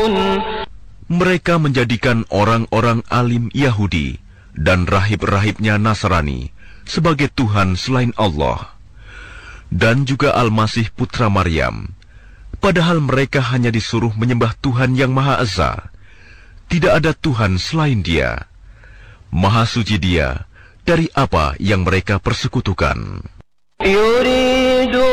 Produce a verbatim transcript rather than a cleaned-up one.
Mereka menjadikan orang-orang alim Yahudi dan rahib-rahibnya Nasrani sebagai Tuhan selain Allah, dan juga Al-Masih putra Maryam, padahal mereka hanya disuruh menyembah Tuhan yang Maha Esa. Tidak ada Tuhan selain Dia. Maha suci Dia dari apa yang mereka persekutukan. يريدون